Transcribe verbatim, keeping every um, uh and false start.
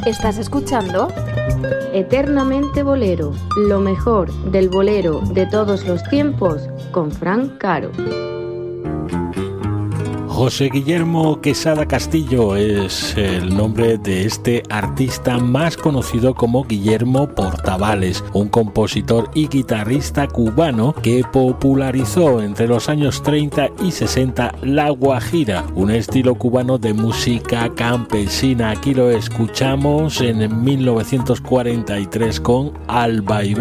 ¿Estás escuchando? Eternamente Bolero, lo mejor del bolero de todos los tiempos, con Fran Caro. José Guillermo Quesada Castillo es el nombre de este artista más conocido como Guillermo Portavales, un compositor y guitarrista cubano que popularizó entre los años treinta y sesenta la guajira, un estilo cubano de música campesina. Aquí lo escuchamos en mil novecientos cuarenta y tres con Al Vaivén.